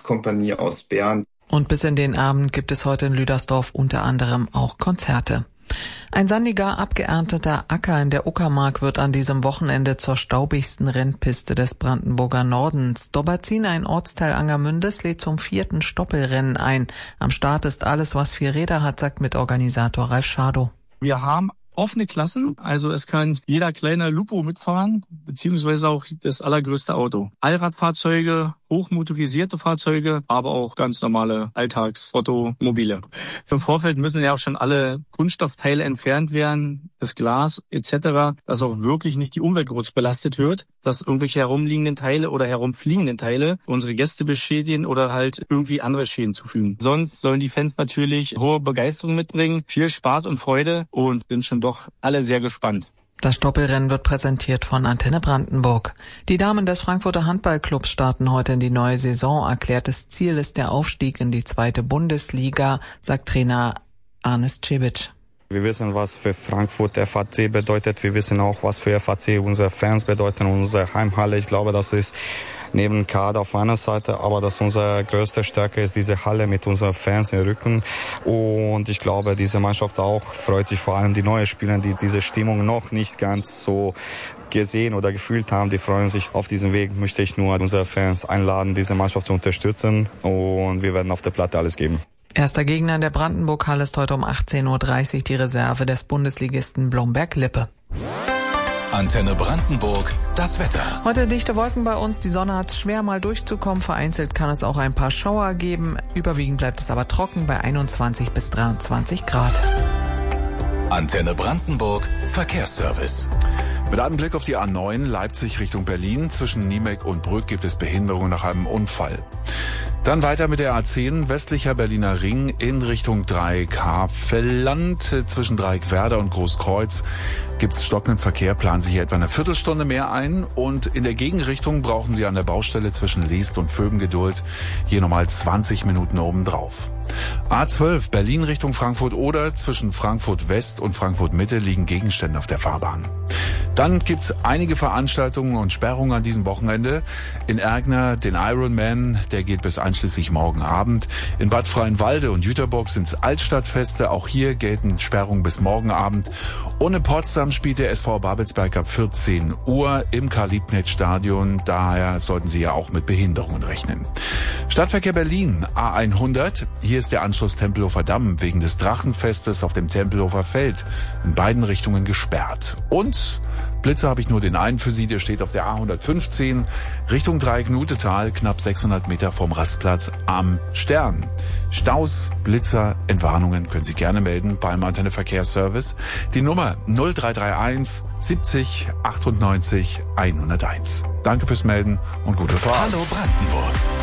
Tanzkompanie aus Bern. Und bis in den Abend gibt es heute in Lüdersdorf unter anderem auch Konzerte. Ein sandiger, abgeernteter Acker in der Uckermark wird an diesem Wochenende zur staubigsten Rennpiste des Brandenburger Nordens. Doberzin, ein Ortsteil Angermündes, lädt zum 4. Stoppelrennen ein. Am Start ist alles, was 4 Räder hat, sagt Mitorganisator Ralf Schadow. Wir haben offene Klassen, also es kann jeder kleine Lupo mitfahren, beziehungsweise auch das allergrößte Auto. Allradfahrzeuge, hochmotorisierte Fahrzeuge, aber auch ganz normale Alltags-Automobile. Im Vorfeld müssen ja auch schon alle Kunststoffteile entfernt werden, das Glas etc., dass auch wirklich nicht die Umwelt groß belastet wird, dass irgendwelche herumliegenden Teile oder herumfliegenden Teile unsere Gäste beschädigen oder halt irgendwie andere Schäden zufügen. Sonst sollen die Fans natürlich hohe Begeisterung mitbringen, viel Spaß und Freude und sind schon doch alle sehr gespannt. Das Stoppelrennen wird präsentiert von Antenne Brandenburg. Die Damen des Frankfurter Handballclubs starten heute in die neue Saison. Erklärtes Ziel ist der Aufstieg in die 2. Bundesliga, sagt Trainer Arnes Cebic. Wir wissen, was für Frankfurt FAC bedeutet. Wir wissen auch, was für FAC unsere Fans bedeuten, unsere Heimhalle. Ich glaube, das ist neben Kader auf einer Seite, aber dass unsere größte Stärke ist diese Halle mit unseren Fans im Rücken. Und ich glaube, diese Mannschaft auch freut sich, vor allem die neuen Spieler, die diese Stimmung noch nicht ganz so gesehen oder gefühlt haben, die freuen sich auf diesen Weg. Möchte ich nur unsere Fans einladen, diese Mannschaft zu unterstützen, und wir werden auf der Platte alles geben. Erster Gegner in der Brandenburg-Halle ist heute um 18.30 Uhr die Reserve des Bundesligisten Blomberg-Lippe. Antenne Brandenburg, das Wetter. Heute dichte Wolken bei uns, die Sonne hat schwer mal durchzukommen, vereinzelt kann es auch ein paar Schauer geben, überwiegend bleibt es aber trocken bei 21 bis 23 Grad. Antenne Brandenburg, Verkehrsservice. Mit einem Blick auf die A9 Leipzig Richtung Berlin, zwischen Niemek und Brück gibt es Behinderungen nach einem Unfall. Dann weiter mit der A10 westlicher Berliner Ring in Richtung Dreieck-Havelland. Zwischen Dreieck-Werder und Großkreuz gibt's stockenden Verkehr, planen Sie hier etwa eine Viertelstunde mehr ein. Und in der Gegenrichtung brauchen Sie an der Baustelle zwischen Leest und Vögen Geduld. Hier nochmal 20 Minuten obendrauf. A12 Berlin Richtung Frankfurt-Oder, zwischen Frankfurt West und Frankfurt Mitte liegen Gegenstände auf der Fahrbahn. Dann gibt's einige Veranstaltungen und Sperrungen an diesem Wochenende. In Ergner den Ironman, der geht bis einschließlich morgen Abend. In Bad Freienwalde und Jüterbock sind's Altstadtfeste, auch hier gelten Sperrungen bis morgen Abend. Und in Potsdam spielt der SV Babelsberg ab 14 Uhr im Karl-Liebknecht-Stadion, daher sollten Sie ja auch mit Behinderungen rechnen. Stadtverkehr Berlin, A100, hier ist der Anschluss Tempelhofer Damm wegen des Drachenfestes auf dem Tempelhofer Feld in beiden Richtungen gesperrt. Und Blitzer habe ich nur den einen für Sie, der steht auf der A115 Richtung Dreieck-Nutetal, knapp 600 Meter vom Rastplatz am Stern. Staus, Blitzer, Entwarnungen können Sie gerne melden beim Antenne Verkehrsservice. Die Nummer 0331 70 98 101. Danke fürs Melden und gute Fahrt. Hallo Brandenburg.